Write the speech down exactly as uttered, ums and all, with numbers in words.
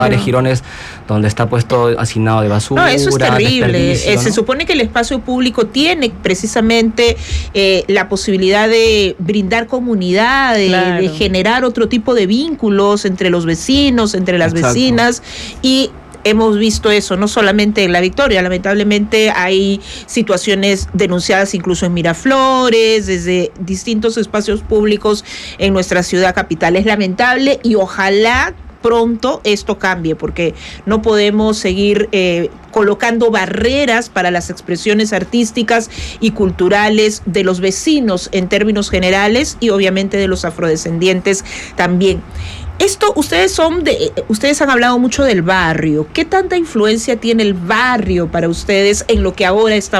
Varios jirones donde está puesto asignado de basura. No, eso es terrible. Eh, ¿no? Se supone que el espacio público tiene precisamente eh, la posibilidad de brindar comunidad, de, claro. de generar otro tipo de vínculos entre los vecinos, entre las Exacto. vecinas, y hemos visto eso, no solamente en La Victoria, lamentablemente hay situaciones denunciadas incluso en Miraflores, desde distintos espacios públicos en nuestra ciudad capital. Es lamentable y ojalá pronto esto cambie, porque no podemos seguir eh, colocando barreras para las expresiones artísticas y culturales de los vecinos en términos generales y obviamente de los afrodescendientes también. Esto, ustedes son de, ustedes han hablado mucho del barrio. ¿Qué tanta influencia tiene el barrio para ustedes en lo que ahora está